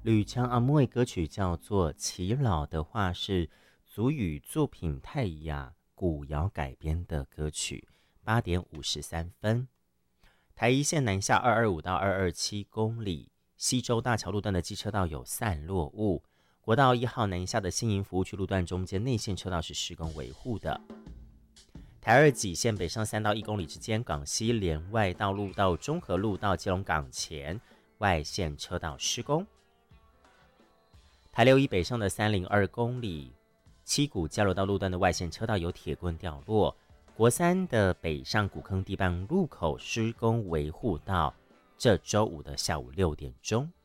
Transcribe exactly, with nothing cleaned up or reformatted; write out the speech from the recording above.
吕强阿莫的歌曲叫做《齐老的话》，是族语作品泰雅古谣改编的歌曲，八点五十三分。台一线南下二二五到二二七公里，西周大桥路段的机车道有散落物。国道一号南下的新营服务区路段中间内线车道是施工维护的。台二己线北上三到一公里之间，港西连外道路到中和路到基隆港前外线车道施工。台六一北上的三零二公里，七股交流道路段的外线车道有铁棍掉落。国三的北上古坑地磅路口施工维护到这周五的下午六点钟。